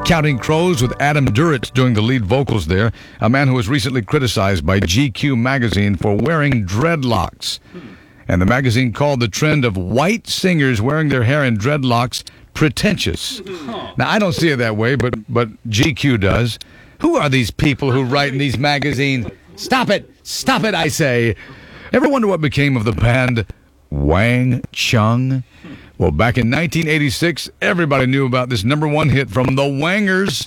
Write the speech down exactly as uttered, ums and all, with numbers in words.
Counting Crows with Adam Duritz doing the lead vocals there, a man who was recently criticized by G Q magazine for wearing dreadlocks. And the magazine called the trend of white singers wearing their hair in dreadlocks pretentious. Now, I don't see it that way, but, but G Q does. Who are these people who write in these magazines? Stop it! Stop it, I say! Ever wonder what became of the band Wang Chung? Well, back in nineteen eighty-six, everybody knew about this number one hit from the Wangers.